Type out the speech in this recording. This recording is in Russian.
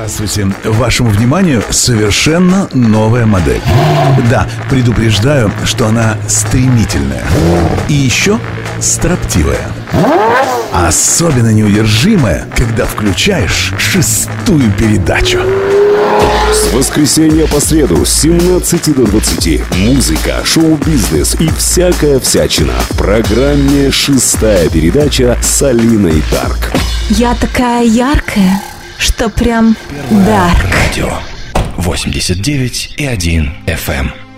Здравствуйте. Вашему вниманию совершенно новая модель. Да, предупреждаю, что она стремительная. И еще строптивая. Особенно неудержимая, когда включаешь 6-ю передачу. С воскресенья по среду с 17 до 20. Музыка, шоу-бизнес и всякая всячина. В программе «6-я передача» с Алиной Дарк. Я такая яркая, что прям дарк. Радио 89,1 FM.